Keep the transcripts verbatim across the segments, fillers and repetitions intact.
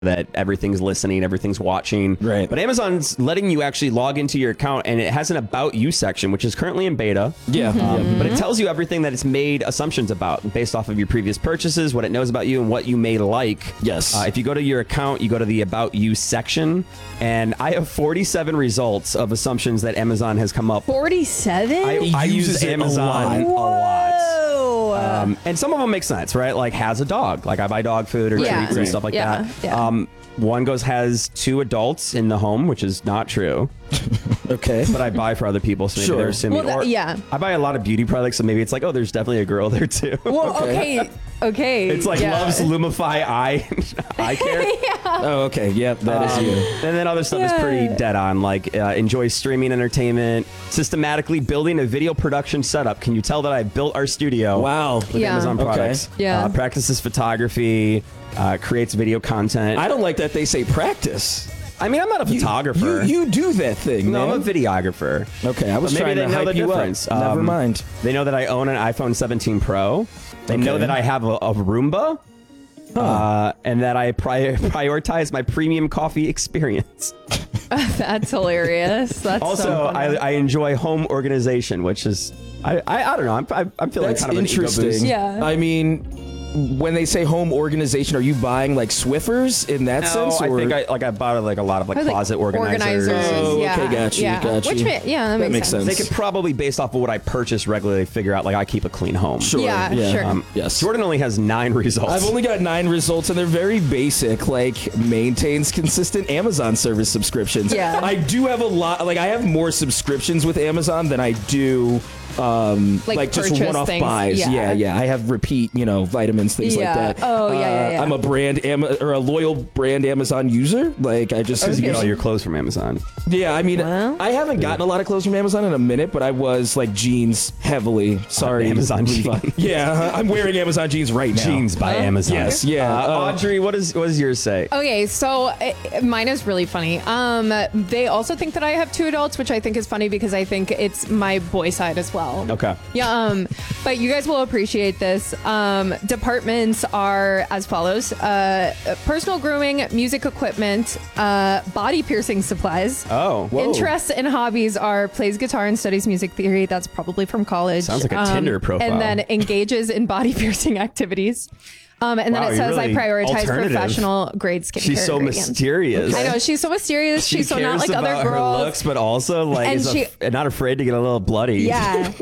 that everything's listening, everything's watching. Right. But Amazon's letting you actually log into your account, and it has an About You section, which is currently in beta. Yeah. Um, Mm-hmm. But it tells you everything that it's made assumptions about based off of your previous purchases, what it knows about you, and what you may like. Yes. Uh, if you go to your account, you go to the About You section, and I have forty-seven results of assumptions that Amazon has come up. forty-seven? I, He I use uses it a Amazon a lot. lot. Whoa. Um, and some of them make sense, right? Like has a dog. Like I buy dog food or Yeah. treats and stuff like Yeah, that. yeah. Um, one goes has two adults in the home, which is not true. Okay. But I buy for other people, so maybe Sure. they're assuming. Well, that- or yeah. I buy a lot of beauty products, so maybe it's like, oh, there's definitely a girl there too. Well, okay. Okay. It's like yeah. loves Lumify eye eye care. Oh, okay. Yep, that is Um, you. And then other stuff is pretty Yeah. dead on, like uh, enjoys streaming entertainment, systematically building a video production setup. Can you tell that I built our studio? Wow. With Yeah. Amazon Okay. products. Yeah. Uh, practices photography, uh, creates video content. I don't like that they say practice. I mean, I'm not a photographer. You, you do that thing, no, man. I'm a videographer. Okay, I was But maybe trying they to know hype the you difference. up. Never Um, mind. They know that I own an iPhone seventeen Pro. They know Okay. that I have a, a Roomba. Uh, and that I pri- prioritize my premium coffee experience. That's hilarious. That's Also, so I, funny. I enjoy home organization, which is I I, I don't know. I'm I'm, I'm feeling That's kind of an ego interesting. boost. Yeah. I mean, when they say home organization, are you buying like Swiffers in that No, sense? I or? think I like I bought like a lot of like I was like, closet organizers. Oh, yeah. okay, got you, yeah. got you. Which, ma- yeah, that, That makes makes sense. sense. They could probably, based off of what I purchase regularly, figure out like I keep a clean home. Sure. Yeah, sure. Um, Yes. Jordan only has nine results. I've only got nine results, and they're very basic. Like maintains consistent Amazon service subscriptions. Yeah. I do have a lot. Like I have more subscriptions with Amazon than I do. Um, Like like, just purchase one-off things. buys. Yeah. yeah, yeah. I have repeat, you know, vitamins, things Yeah. like that. Oh, yeah, yeah, Uh, yeah. I'm a brand Am- or a loyal brand Amazon user. Like I just Because you get Okay. all your clothes from Amazon. Yeah, I mean, Well. I haven't gotten a lot of clothes from Amazon in a minute, but I was like jeans heavily. Sorry, Amazon Levi. jeans. Yeah, I'm wearing Amazon jeans right now. Jeans by Huh? Amazon. Yes, yeah. Uh, Uh, Audrey, what is what does yours say? Okay, so uh, mine is really funny. Um, they also think that I have two adults, which I think is funny because I think it's my boy side as well. Okay. Yeah, um, but you guys will appreciate this. Um, departments are as follows: uh, personal grooming, music equipment, uh, body piercing supplies. Oh, whoa. Interests and hobbies are plays guitar and studies music theory. That's probably from college. Sounds like a Tinder profile. And then engages in body piercing activities. Um, and Wow, then it you're says really I prioritize alternative. professional grade skincare. She's so ingredients. mysterious. I know she's so mysterious. She she's so cares not like about other girls. her looks, but also like And is she- af- not afraid to get a little bloody. Yeah.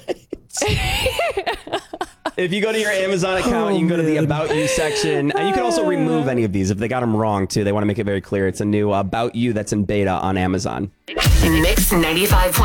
If you go to your Amazon account, you can go to the About You section. And you can also remove any of these if they got them wrong, too. They want to make it very clear. It's a new About You that's in beta on Amazon. Mix ninety-five point